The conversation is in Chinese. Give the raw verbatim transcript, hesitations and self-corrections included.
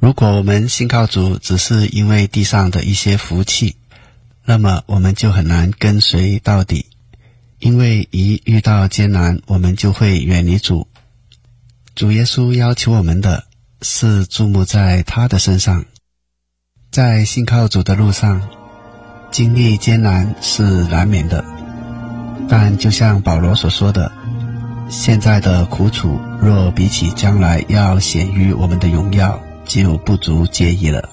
如果我们信靠主只是因为地上的一些福气，那么我们就很难跟随到底，因为一遇到艰难，我们就会远离主。主耶稣要求我们的是注目在他的身上。在信靠主的路上，经历艰难是难免的，但就像保罗所说的，现在的苦楚若比起将来要显于我们的荣耀，就不足介意了。